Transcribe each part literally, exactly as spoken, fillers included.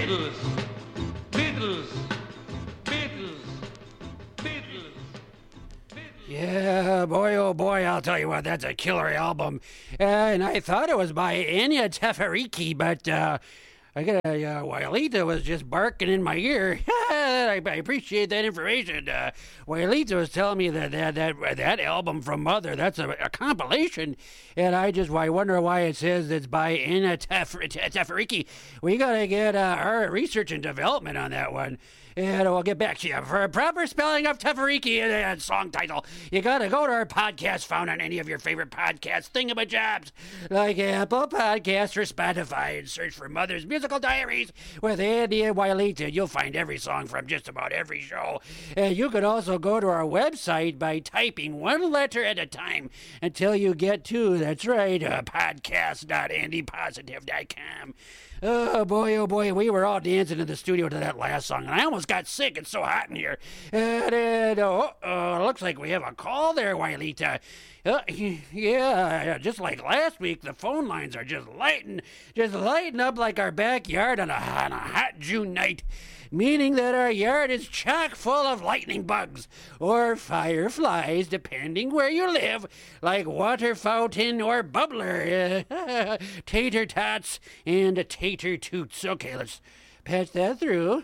Beatles, Beatles, Beatles, Beatles. Yeah, boy, oh boy, I'll tell you what, that's a killer album. Uh, and I thought it was by Enya Tefariki, but uh, I got a uh, Wailita was just barking in my ear. I, I appreciate that information. Uh, Wailita was telling me that that that, that album from Mother, that's a, a compilation, and I just I wonder why it says it's by Enya Tefariki. We gotta get uh, our research and development on that one. And we'll get back to you. For a proper spelling of Tefariki and uh, song title, you gotta go to our podcast found on any of your favorite podcast thingamajobs, like Apple Podcasts or Spotify, and search for Mother's Musical Diaries with Andy and Wailita. You'll find every song from just about every show. And you can also go to our website by typing one letter at a time until you get to, that's right, uh, podcast dot andy positive dot com. Oh, boy, oh, boy, we were all dancing in the studio to that last song, and I almost got sick. It's so hot in here. And, and oh, uh, looks like we have a call there, Wailita. Uh, yeah, just like last week, the phone lines are just lighting, just lighting up like our backyard on a, on a hot June night, meaning that our yard is chock full of lightning bugs, or fireflies, depending where you live, like water fountain or bubbler, uh, tater tots, and tater toots. Okay, let's patch that through.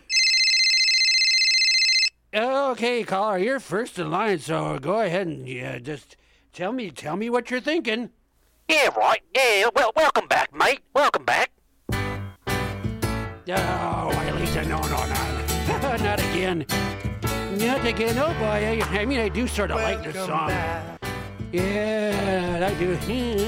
Okay, caller, you're first in line, so go ahead and yeah, just tell me, tell me what you're thinking. Yeah, right. Yeah, well, welcome back, mate. Welcome back. Oh, Wailita, no, no, no. Not again. Not again. Oh, boy. I, I mean, I do sort of like this song. Back. Yeah, I do.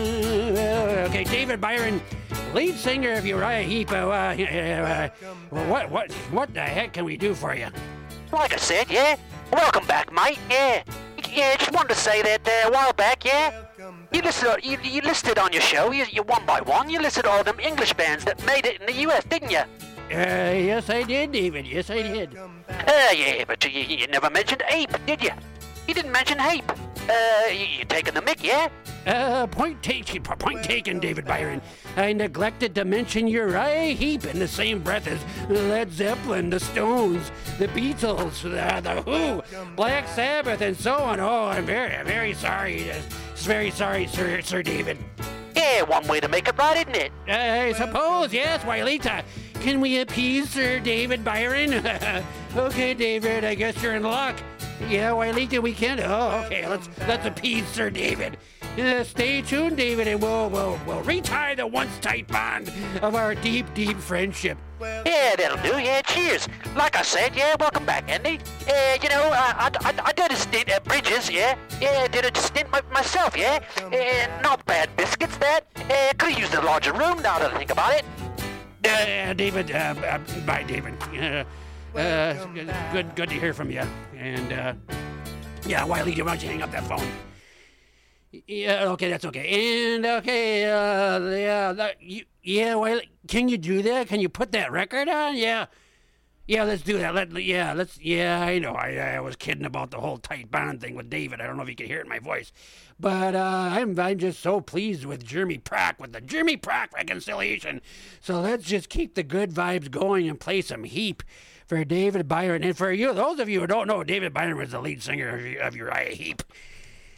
Okay, David Byron, lead singer of Uriah Heep. Uh, uh, what, what, what the heck can we do for you? Like I said, yeah. Welcome back, mate. Yeah. Yeah, just wanted to say that uh, a while back, yeah. You listed, you, you listed on your show, you, you one by one, you listed all them English bands that made it in the U S, didn't you? Uh, yes, I did, David. Yes, I did. Uh, yeah, but you, you never mentioned Ape, did you? You didn't mention Ape. Uh, you, you taking the mick, yeah? Uh, point taken, point taken, David Byron. I neglected to mention Uriah Heep in the same breath as Led Zeppelin, the Stones, the Beatles, the, the Who, Black Sabbath, and so on. Oh, I'm very, very sorry. Uh, very sorry, Sir, Sir David. Yeah, one way to make it right, isn't it? I suppose, yes, Wailita. Can we appease Sir David Byron? Okay, David, I guess you're in luck. Yeah, Wailita, we can. Oh, okay, let's let's appease Sir David. Uh, stay tuned, David, and we'll, we'll, we'll retie the once tight bond of our deep, deep friendship. Yeah, that'll do. Yeah, cheers. Like I said, yeah, welcome back, Andy. Uh, you know, I, I, I did a stint at Bridges, yeah. Yeah, I did a stint my, myself, yeah. Uh, not bad biscuits, that. Uh, could have used a larger room now that I think about it. Uh, David, uh, uh, bye, David. Uh, uh, good, good to hear from you. And, uh, yeah, Wiley, why don't you hang up that phone? Yeah, okay, that's okay. And, okay, uh, yeah, that, you, yeah, Wiley, can you do that? Can you put that record on? Yeah. Yeah, let's do that. Let, yeah, let's, yeah, I know. I, I was kidding about the whole tight bond thing with David. I don't know if you can hear it in my voice. But uh, I'm, I'm just so pleased with Jeremy Prock, with the Jeremy Prock reconciliation. So let's just keep the good vibes going and play some Heap for David Byron. And for you, those of you who don't know, David Byron was the lead singer of, of Uriah Heep.